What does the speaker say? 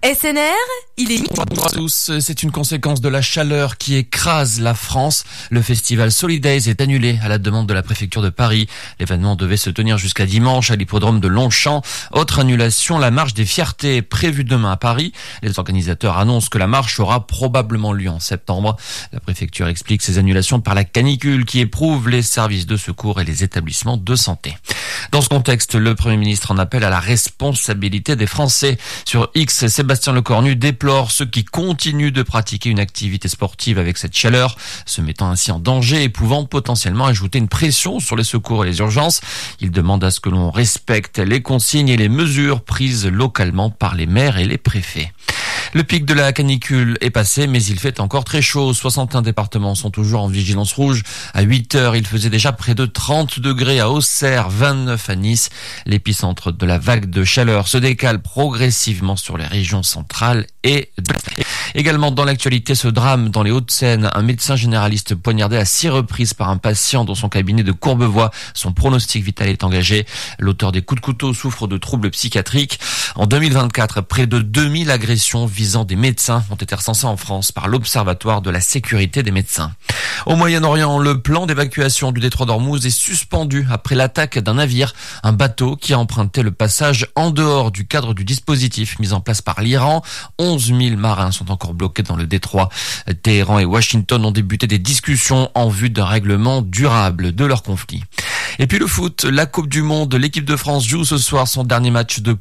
SNR, il est... Bonjour à tous, c'est une conséquence de la chaleur qui écrase la France. Le festival Solidays est annulé à la demande de la préfecture de Paris. L'événement devait se tenir jusqu'à dimanche à l'hippodrome de Longchamp. Autre annulation, la marche des fiertés prévue demain à Paris. Les organisateurs annoncent que la marche aura probablement lieu en septembre. La préfecture explique ces annulations par la canicule qui éprouve les services de secours et les établissements de santé. Dans ce contexte, le Premier ministre en appelle à la responsabilité des Français. Sur X, Sébastien Lecornu déplore ceux qui continuent de pratiquer une activité sportive avec cette chaleur, se mettant ainsi en danger et pouvant potentiellement ajouter une pression sur les secours et les urgences. Il demande à ce que l'on respecte les consignes et les mesures prises localement par les maires et les préfets. Le pic de la canicule est passé, mais il fait encore très chaud. 61 départements sont toujours en vigilance rouge. À 8 heures, il faisait déjà près de 30 degrés à Auxerre, 29 à Nice. L'épicentre de la vague de chaleur se décale progressivement sur les régions centrales et de l'Est. Également dans l'actualité, ce drame dans les Hauts-de-Seine. Un médecin généraliste poignardé à 6 reprises par un patient dans son cabinet de Courbevoie. Son pronostic vital est engagé. L'auteur des coups de couteau souffre de troubles psychiatriques. En 2024, près de 2000 agressions visant des médecins ont été recensées en France par l'Observatoire de la sécurité des médecins. Au Moyen-Orient, le plan d'évacuation du détroit d'Ormuz est suspendu après l'attaque d'un navire, un bateau qui a emprunté le passage en dehors du cadre du dispositif mis en place par l'Iran. 11 000 marins sont encore bloqués dans le détroit. Téhéran et Washington ont débuté des discussions en vue d'un règlement durable de leur conflit. Et puis le foot, la Coupe du Monde, l'équipe de France joue ce soir son dernier match de